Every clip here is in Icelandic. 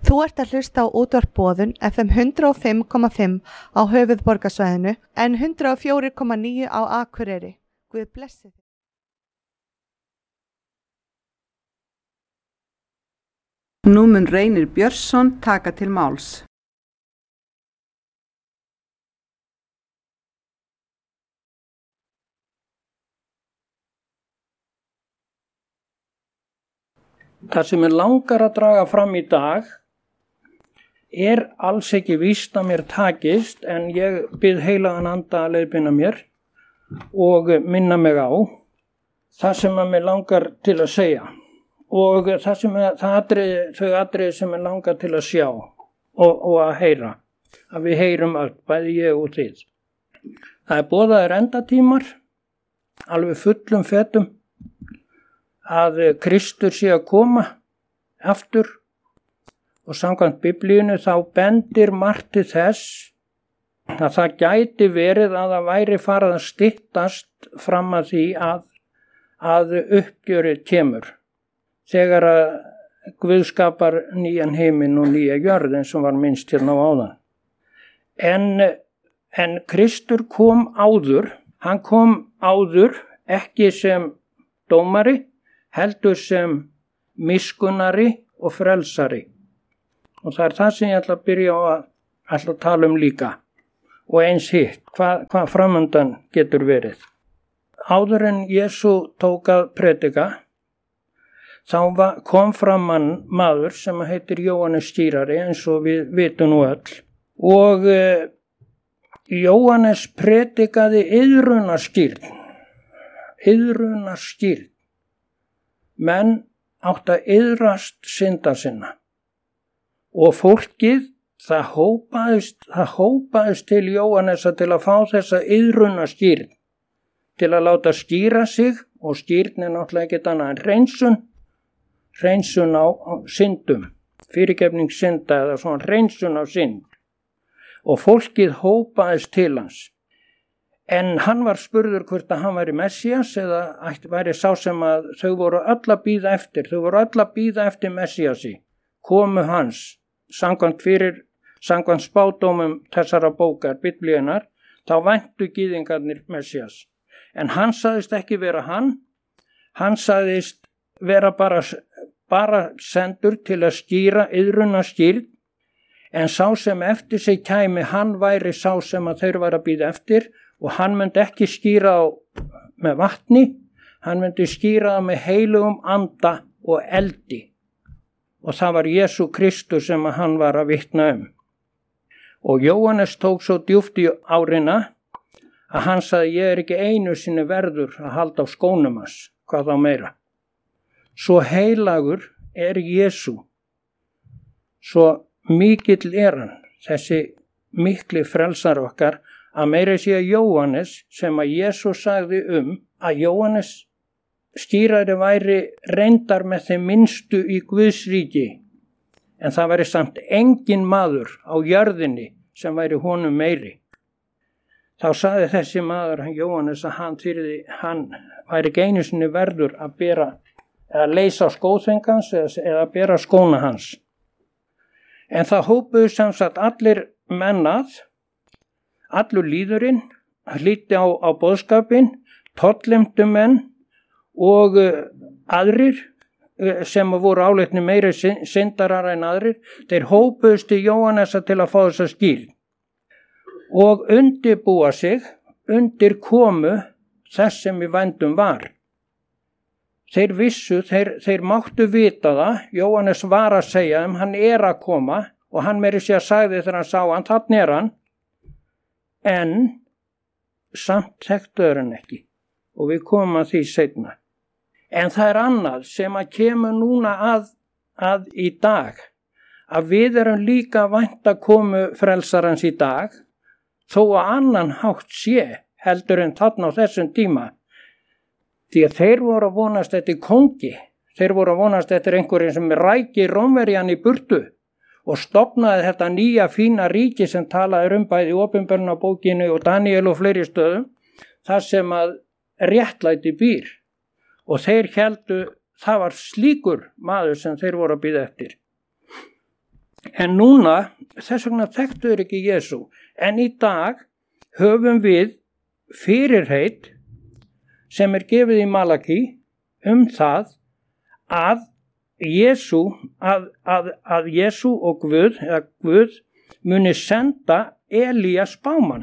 Þú ert að hlusta á útvarp Boðun FM 105,5 á höfuðborgarsvæðinu en 104,9 á Akureyri. Guð blessi þig. Nú mun Reynir Björnsson taka til máls. Það sem langar að draga fram í dag alls ekki víst að mér takist, en ég bið heilagan anda að leiðbeina mér og minna mig á það sem að mér langar til að segja og þau atriði sem mér langar til að sjá og að heyra, að við heyrum öll, bæði ég og þið. Það boðaðir endatímar, alveg fullum fetum, að Kristur sé að koma aftur og samkvæmt Biblíunni þá bendir margt til þess að það gæti verið að það væri farið að styttast fram að því að uppgjörið kemur þegar að Guð skapar nýjan heiminn og nýja jörð eins og var minnst hérna á áðan. En Kristur kom áður, hann kom áður ekki sem dómari, heldur sem miskunnari og frelsari. Og það það sem ég ætla að byrja á að tala líka. Og eins hitt, hvað framundan getur verið. Áður en Jesú tók að predika, þá kom fram maður sem heitir Jóhannes skírari, eins og við vitum nú öll. Og Jóhannes predikaði iðrunarskírn. Menn átt að iðrast synda sinna. Og fólkið, það hópaðist til Jóhannesa til að fá þessa iðrunarskírn, til að láta skýra sig, og skírn náttúrulega ekkert annað en hreinsun á syndum, fyrirgefning synda eða svona hreinsun á synd. Og fólkið hópaðist til hans. En hann var spurður hvort að hann væri Messías eða væri sá sem að þau voru öll að bíða eftir. Þau voru öll að bíða eftir Messíasi, komu hans, samkvæmt spádómum þessara bókar, Biblíunar, þá væntu gyðingarnir Messías. En hann sagðist ekki vera hann sagðist vera bara sendur til að skýra iðrunarskírn, en sá sem eftir sig kæmi, hann væri sá sem að þeir væri að bíða eftir, og hann myndi ekki skýra með vatni, hann myndi skýra með heilugum anda og eldi. Og það var Jesú Kristur sem hann var að vitna Og Jóhannes tók svo djúpt í árina að hann sagði, ég ekki einu sinni verður að halda á skónum hans, hvað þá meira. Svo heilagur Jesú, svo mikill hann, þessi mikli frelsar okkar, að meira sé Jóhannes sem að Jesús sagði að Jóhannes skýrari væri reyndar með þeim minnstu í Guðs ríki, en það væri samt engin maður á jörðinni sem væri honum meiri. Þá sagði þessi maður, Jóhannes, að hann væri ekki einu sinni verður að leysa skóþvengans eða bera skóna hans. En það hópuðu sem sagt allir mennað, allur líðurinn, hlýddi á boðskapinn, tollefndu menn og aðrir sem voru álitni meiri syndarar en aðrir, þeir hópuðust í Jóhannesa til að fá þessa skýrn og undirbúa sig undir komu þess sem í vændum var. Þeir vissu, þeir máttu vita það, Jóhannes var að segja hann að koma, og hann meiri sé að sagði þegar hann sá hann, þarna hann, en samt þekktuður hann ekki, og við komum að því seinna. En það annað sem að kemur núna að í dag, að við erum líka að vænta komu frelsarans í dag, þó að annan hátt sé heldur en þarna á þessum tíma. Því að þeir voru að vonast eftir kongi, þeir voru að vonast eftir einhverjum sem ræki Rómverjan í burtu og stofnaði þetta nýja fína ríki sem talaði bæði í Opinberunarbókinni og Daniel og fleiri stöðum, þar sem að réttlæti býr. Og þeir héldu, það var slíkur maður sem þeir voru að bíða eftir. En núna, þess vegna þekktu þeir ekki Jesú. En í dag höfum við fyrirheit sem gefið í Malaki það að Jesú og Guð muni senda Elías spámann.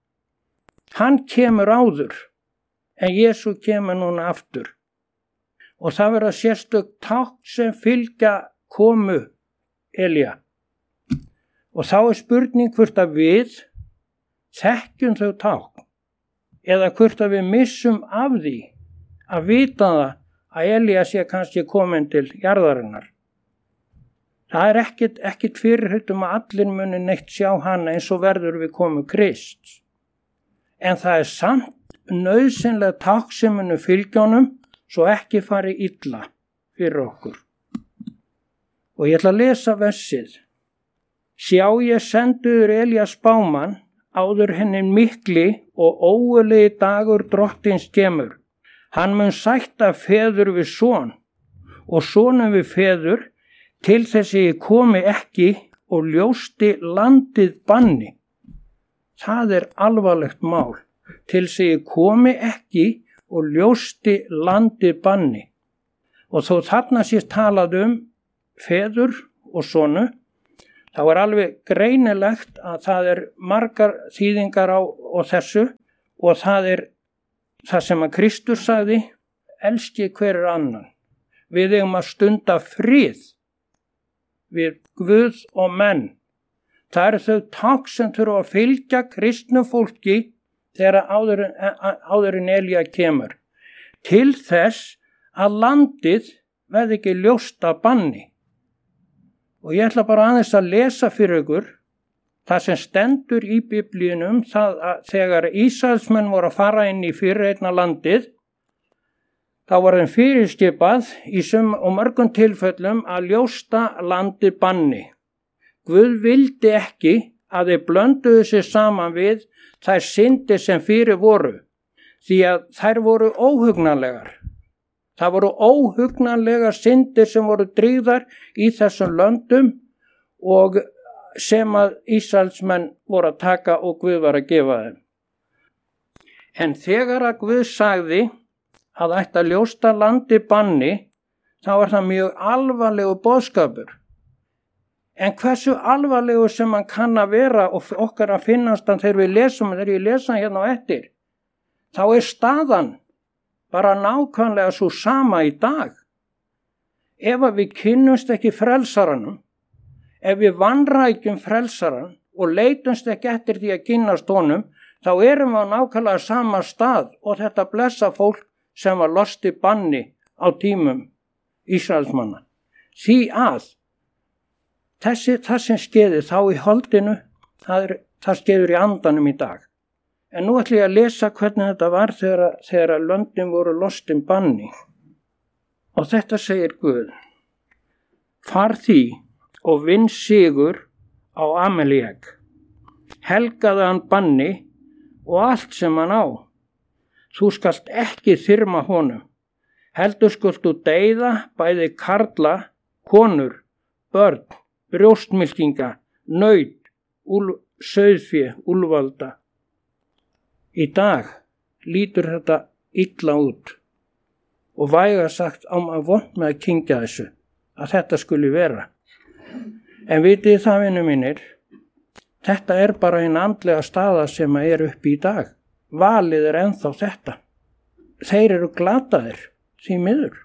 Hann kemur áður, en Jesú kemur núna aftur. Og það verða sérstök tákn sem fylgja komu Elía. Og þá spurning hvort að við þekkjum þau tákn, eða hvort að við missum af því að vita það að Elía sé kannski komin til jarðarinnar. Það er ekkit fyrirheitum að allir muni neitt sjá hana eins og verður við komu Krists. En það er samt nauðsynlega tákn sem munu fylgja honum svo ekki fari illa fyrir okkur. Og ég ætla að lesa versið. Sjá ég senduður Elías spámann áður henni mikli og ógurlegi dagur drottins kemur. Hann mun sætta feður við son og sonum við feður til þessi ég komi ekki og ljósti landið banni. Það er alvarlegt mál. Til þessi ég komi ekki og ljósti landið banni. Og þó þarna sé talað feður og sonu, þá er alveg greinilegt að það er margar þýðingar á þessu og það er það sem að Kristur sagði, elski hver annan. Við eigum að stunda frið við Guð og menn. Það eru þau tákn sem þurfa að fylgja kristnu fólki þegar áður en Elía kemur. Til þess að landið verði ekki ljóst af banni. Og ég ætla bara aðeins að lesa fyrir ykkur það sem stendur í Biblíunum það að þegar Ísraelsmenn voru að fara inn í fyrirheitna landið, þá var þeim fyrirskipað í mörgum tilfellum að ljósta landið banni. Guð vildi ekki að þeir blönduðu sig saman við þær syndir sem fyrir voru, því að þær voru óhugnanlegar. Það voru óhugnanlegar syndir sem voru drýgðar í þessum löndum og sem að Ísraelsmenn voru að taka og Guð var að gefa þeim. En þegar að Guð sagði að ætti að ljósta landi banni, þá var það mjög alvarlegu boðskapur. En hversu alvarlegu sem hann kann að vera og okkar að finnast hann þegar ég lesa hérna á eftir, þá er staðan bara nákvæmlega svo sama í dag. Ef við kynnumst ekki frelsaranum, ef við vanrækjum frelsaran og leitumst ekki eftir því að kynnast honum, þá erum við á nákvæmlega sama stað og þetta blessa fólk sem var losti banni á tímum Ísraelsmanna. Því að það sem skeði þá í holdinu, það skeður í andanum í dag. En nú ætlum ég að lesa hvernig þetta var þegar löndin voru lostin banni. Og þetta segir Guð. Far því og vinn sigur á Amalek. Helgaðu hann banni og allt sem hann á. Þú skalt ekki þyrma honum. Heldur skalt þú deyða bæði karla, konur, börn, brjóstmylkinga, naut, sauðfé, úlfalda. Í dag lítur þetta illa út og væga sagt á maður vont með að kyngja þessu, að þetta skuli vera. En vitið það, vinur mínir, þetta er bara einn andlega staða sem er uppi í dag. Valið er ennþá þetta. Þeir eru glataðir, því miður,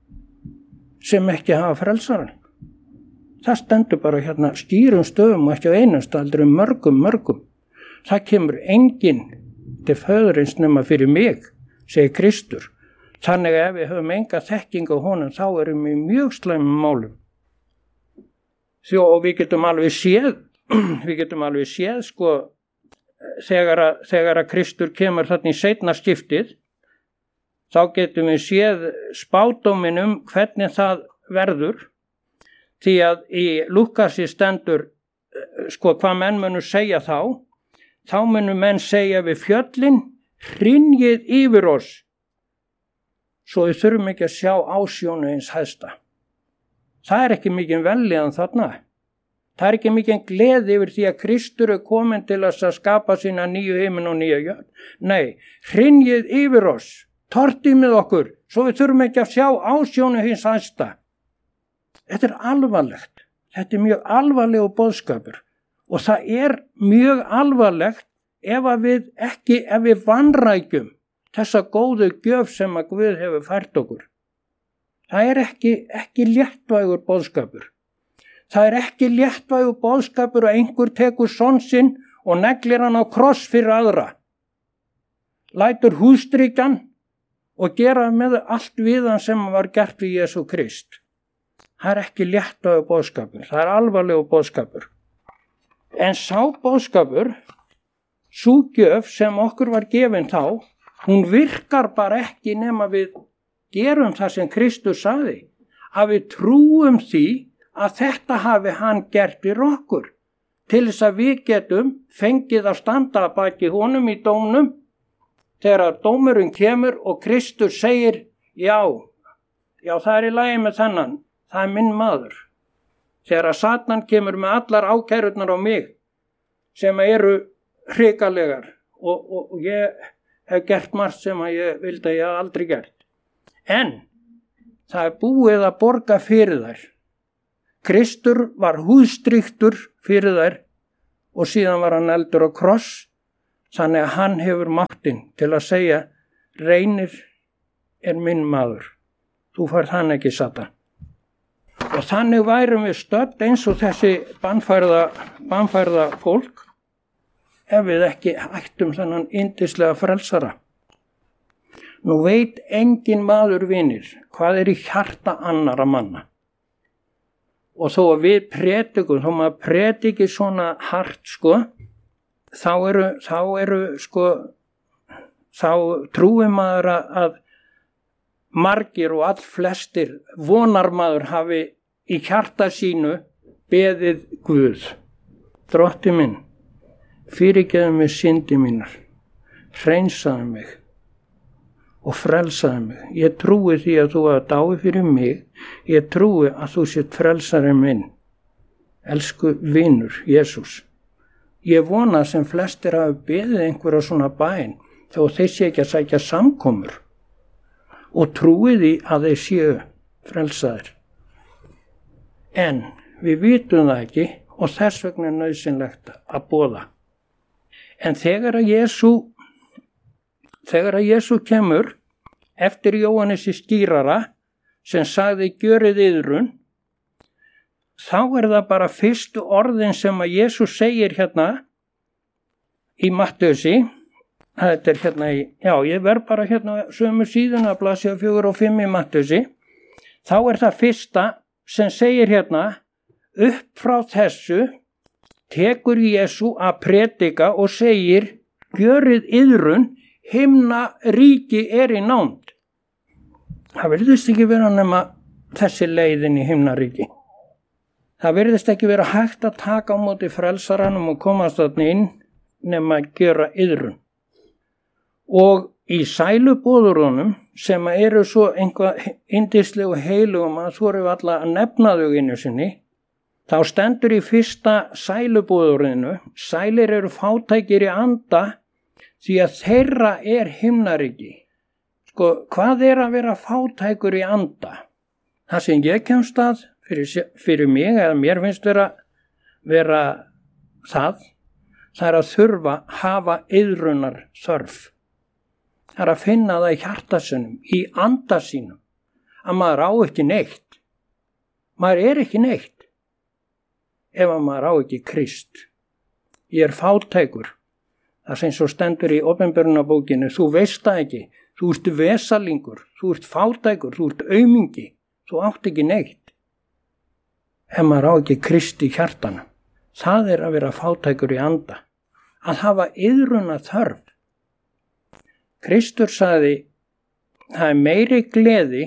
sem ekki hafa frelsaran. Það stendur bara hérna skýrum stöðum og ekki á einum stað, heldur mörgum. Það kemur enginn til föðurins nema fyrir mig, segir Kristur. Þannig að ef við höfum enga þekking á honum, þá erum við mjög slæmum málum. Og við getum alveg séð, sko, þegar að Kristur kemur þarna í seinna skiptið, þá getum við séð spádóminn hvernig það verður, því að í Lúkasi stendur, sko, hvað menn munu segja þá munu menn segja við fjöllin, hrynjið yfir oss, svo við þurfum ekki að sjá ásjónu eins hæsta. Það er ekki mikið velliðan þarna. Það ekki mikið gleði yfir því að Kristur komin til að skapa sína nýju heiminn og nýja jörð. Nei, hrynjið yfir oss, tortið með okkur, svo við þurfum ekki að sjá ásjónu hins hæsta. Þetta alvarlegt. Þetta mjög alvarlegu boðskapur. Og það mjög alvarlegt ef við vanrækjum þessa góðu gjöf sem að Guð hefur fært okkur. Það ekki léttvægur boðskapur. Það ekki léttvægur boðskapur að einhver tekur son sinn og neglir hann á kross fyrir aðra. Lætur húðstrykjan og gera með allt við hann sem var gert við Jesú Krist. Það ekki léttvægur boðskapur. Það alvarlegur boðskapur. En sá boðskapur, sú gjöf sem okkur var gefin þá, hún virkar bara ekki nema við gerum það sem Kristus sagði. Að við trúum því að þetta hafi hann gert fyrir okkur, til þess að við getum fengið að standa að baki honum í dómnum, þegar dómurinn kemur og Kristus segir, já, það í lagi með þennan, það minn maður. Þegar að Satan kemur með allar ákærurnar á mig, sem eru hrikalegar, og ég hef gert margt sem að ég vildi að ég hef aldrei gert. En það búið að borga fyrir þær. Kristur var húðstryktur fyrir þær og síðan var hann eldur á kross, þannig að hann hefur máttinn til að segja, Reynir minn maður, þú færð hann ekki Satan. Og þannig værum við stödd eins og þessi bannfærða fólk, ef við ekki ættum þennan yndislega frelsara. Nú veit engin maður vinir hvað í hjarta annara manna. Og þó að við predikum, þó maður prediki svona hart, þá trúir maður að margir og all flestir vonar maður hafi í hjarta sínu beðið Guð. Drotti minn, fyrirgefðu mig syndi mínar, hreinsaðu mig og frelsaði mig. Ég trúi því að þú hafa dáið fyrir mig. Ég trúi að þú sért frelsari minn. Elsku vinur, Jesús. Ég vona sem flestir hafa beðið einhverja svona bæn þó þeir sé ekki að sækja samkomur og trúi því að þeir séu frelsaðir. En við vitum það ekki og þess vegna nauðsynlegt að boða. En þegar að Jesú kemur eftir Jóhannesi skýrara sem sagði gjörið yðrun, þá það bara fyrstu orðin sem að Jesú segir hérna í Mattheusi. Þetta hérna ég verð bara hérna sömu síðuna að blaðsíða 4 og 5 í Mattheusi. Þá það fyrsta sem segir hérna, upp frá þessu tekur Jesú að predika og segir, gjörið yðrun, himnaríki í nánd. Það virðist ekki vera nema þessi leiðin í himnaríki. Það virðist ekki vera hægt að taka á móti frelsaranum og komast þarna inn nema að gera yðrun. Og í sæluboðurunum sem eru svo einhvað yndislegu heilugum að þú eru alla að nefna þau einu sinni, þá stendur í fyrsta sæluboðurinu, sælir eru fátækir í anda, því að þeirra himnaríki. Hvað að vera fátækur í anda? Það sem ég kemst að fyrir mig, eða mér finnst vera það að þurfa hafa iðrunar þörf. Það að finna það í hjartasunum, í anda sínum, að maður á ekki neitt. Maður ekki neitt ef maður á ekki Krist. Ég fátækur. Það sem svo stendur í opinberunarbókinu, þú veist það ekki, þú ert vesalingur, þú ert fátækur, þú ert aumingi, þú átt ekki neitt. Ef maður á ekki Krist í hjartanu, það að vera fátækur í anda, að hafa iðruna þörf. Kristur sagði, það meiri gleði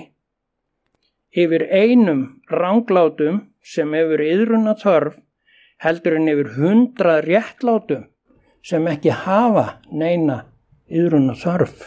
yfir einum ranglátum sem hefur iðruna þörf, heldur en yfir 100 réttlátum sem ekki hafa neina iðruna þörf.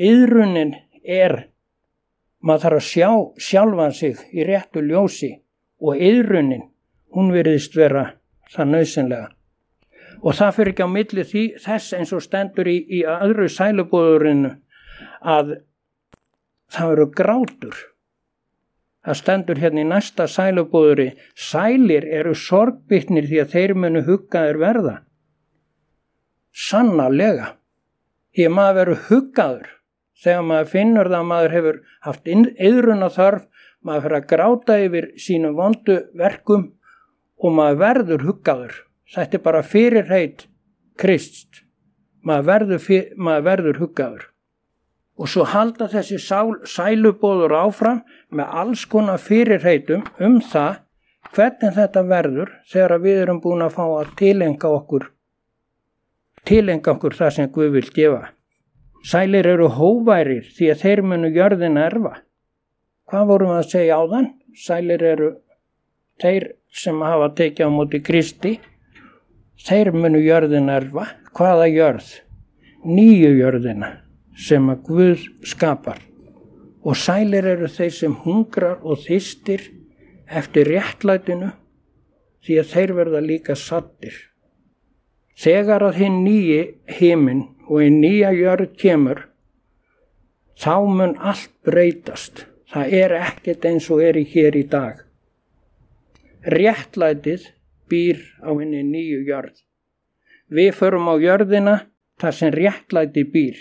Iðrunin maður þarf að sjá sjálfan sig í réttu ljósi og iðrunin, hún virðist vera það nauðsynlega. Og það fyrir ekki á milli þess eins og stendur í öðru sælubúðurinu að það eru grátur. Það stendur hérna í næsta sælubúðuri, sælir eru sorgbytnir því að þeir munu huggaðir verða. Sannarlega, því að maður verður huggaður þegar maður finnur það að maður hefur haft iðrun og þörf, maður fyrir að gráta yfir sínum vondu verkum og maður verður huggaður. Þetta er bara fyrirheit Krist. Maður verður huggaður. Og svo halda þessi sælubóður áfram með alls konar fyrirheitum það hvernig þetta verður þegar við erum búin að fá að tilenga okkur það sem Guð vil gefa. Sælir eru hóværir því að þeir munu jörðina erfa. Hvað vorum við að segja áðan? Sælir eru þeir sem hafa tekið á móti Kristi. Þeir munu jörðina erfa. Hvaða jörð? Nýju jörðina sem að Guð skapar. Og sælir eru þeir sem hungrar og þystir eftir réttlætinu því að þeir verða líka saddir. Þegar að hinn nýji himinn og hinn nýja jörð kemur, þá mun allt breytast. Það er ekkert eins og hér í dag. Réttlætið býr á henni nýju jörð. Við förum á jörðina þar sem réttlæti býr.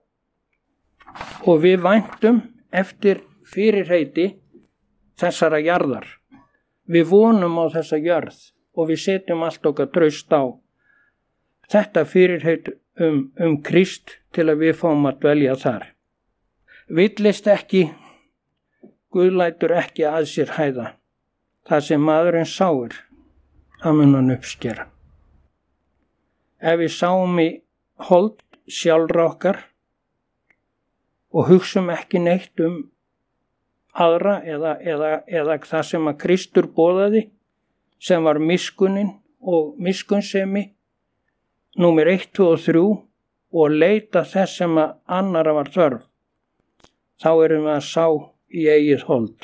Og við væntum eftir fyrirheiti þessara jarðar. Við vonum á þessa jörð og við setjum allt okkar traust á þetta fyrirheit Krist til að við fáum að dvelja þar. Villist ekki, Guð lætur ekki að sér hæða. Það sem maðurinn sáir, það mun hann uppskera. Ef við sáum í hold sjálfra okkar og hugsum ekki neitt aðra eða það sem að Kristur boðaði, sem var miskunnin og miskunnsemi, númer 1, 2 og 3, og leita þess sem að annara var þörf, þá erum við að sá í eigið hold.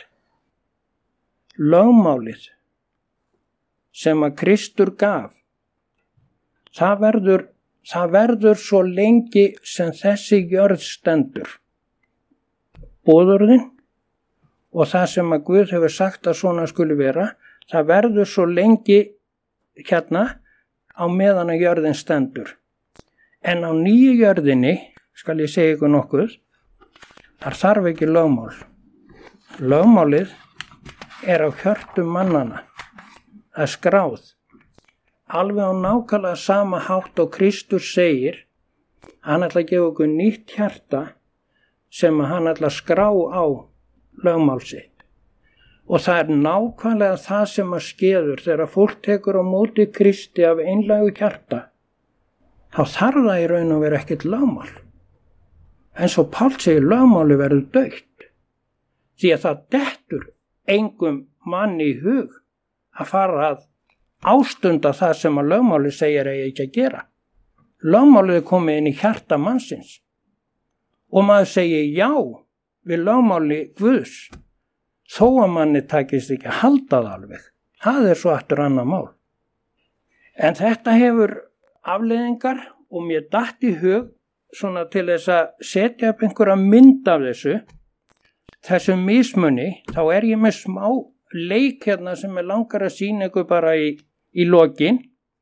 Lögmálið sem að Kristur gaf, það verður svo lengi sem þessi jörð stendur. Boðorðin og það sem að Guð hefur sagt að svona skuli vera, það verður svo lengi hérna á meðan að jörðin stendur. En á nýju jörðinni, skal ég segja ykkur nokkuð, þar þarf ekki lögmál. Lögmálið er á hjörtum mannana. Það er skráð. Alveg á nákvæmlega sama hátt og Kristus segir, hann ætla að gefa okkur nýtt hjarta sem hann ætla að skrá á lögmál sitt. Og það er nákvæmlega það sem að skeður þegar fólk tekur á móti Kristi af einlægu hjarta. Þá þarf það í raun að vera ekkert lögmál. En svo Páll segir lögmáli verður dautt. Því að það dettur engum manni í hug að fara að ástunda það sem að lögmáli segir eigi ekki að gera. Lögmálið er komið inn í hjarta mannsins. Og maður segir já við lögmáli Guðs. Þó að manni takist ekki að halda það alveg. Það er svo aftur annað mál. En þetta hefur afleiðingar og mér datt í hug svona til þess að setja upp einhverja mynd af þessu mismunni, þá er ég með smá leik hérna sem ég langar að sýna ykkur bara í lokin.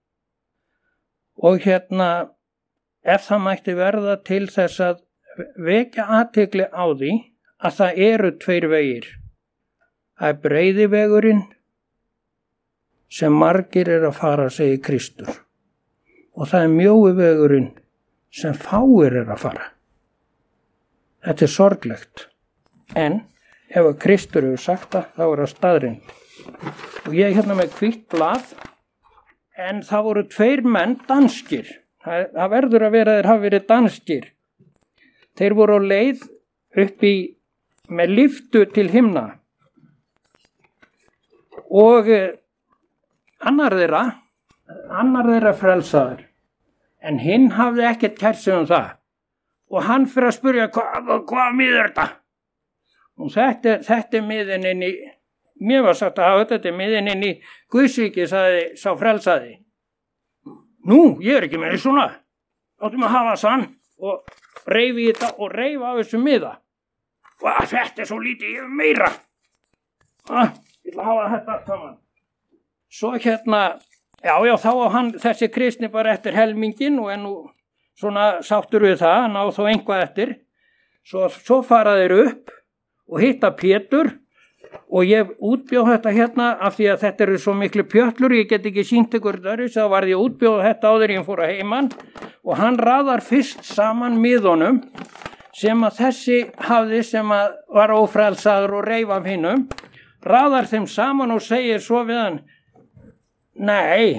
Og hérna, ef það mætti verða til þess að vekja athygli á því að það eru 2 vegir. Það er breiði vegurinn sem margir er að fara, segir Kristur. Og það er mjói vegurinn sem fáir er að fara. Þetta er sorglegt. En ef að Kristur hefur sagt það, þá er það staðreynd. Og ég er hérna með hvítt blað, en það voru 2 menn danskir. Það verður að vera þeir hafa verið danskir. Þeir voru á leið upp með lyftu til himna. Og annar þeirra frelsaður. En hinn hafði ekkert kært sig það. Og hann fyrir að spyrja, hvað miður þetta? Og þetta er miðin inn mér var sagt að hafa þetta miðin inn í Guðsríki, sagði sá frelsaði. Nú, ég ekki með svona. Áttum að hafa sann og reyfi þetta og reyfa af þessu miða. Og þetta svo lítið, ég meira. Ég ætla að hafa þetta saman. Svo já, þá á hann þessi kristni bara eftir helmingin og nú svona sáttur við það, hann á þó einhvað eftir. Svo fara þeir upp og hitta Pétur og ég útbjóð þetta af því að þetta eru svo miklu pjötlur, ég get ekki sýnt ykkur þar, þá var ég útbjóð þetta áður ég fór að heiman og hann raðar fyrst saman miðunum sem að þessi hafði sem að var ófrelsaður og reif af hinnum, raðar þeim saman og segir svo við hann, nei,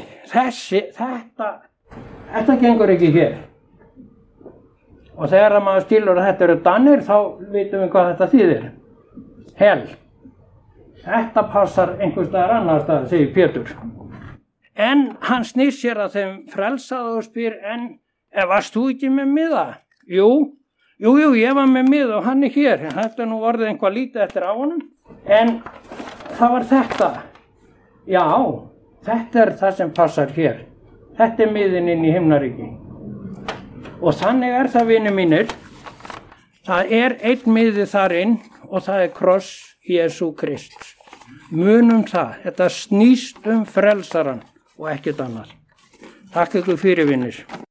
þetta gengur ekki hér. Og þegar maður skilur að þetta eru Danir, þá vitum við hvað þetta þýðir. Hell. Þetta passar einhvers staðar annar staðar, segir Pétur. En hann snýr sér að þeim frelsaði og spyr, varst þú ekki með miða? Jú, ég var með miða og hann hér. Þetta nú orðið einhvað lítið eftir á honum. En það var þetta. Já, þetta það sem passar hér. Þetta miðinn inn í himnaríki. Og þannig það, vinir mínir, það einn miði þar inn og það kross Jesú Krist. Munum það, þetta snýst frelsaran og ekkert annað. Takk ykkur fyrir, vinir.